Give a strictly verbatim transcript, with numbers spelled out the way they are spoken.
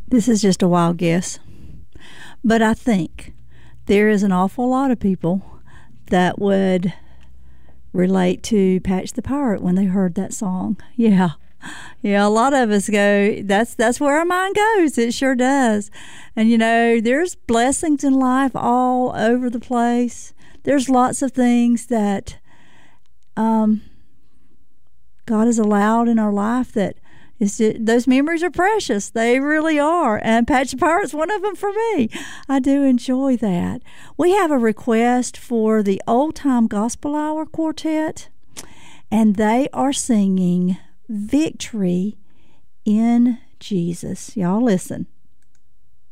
This is just a wild guess, but I think there is an awful lot of people that would relate to Patch the Pirate when they heard that song. Yeah. Yeah, a lot of us go, that's that's where our mind goes. It sure does. And, you know, there's blessings in life all over the place. There's lots of things that um, God has allowed in our life that is just, those memories are precious. They really are. And Patch the Pirate's one of them for me. I do enjoy that. We have a request for the Old Time Gospel Hour Quartet, and they are singing Victory in Jesus. Y'all listen.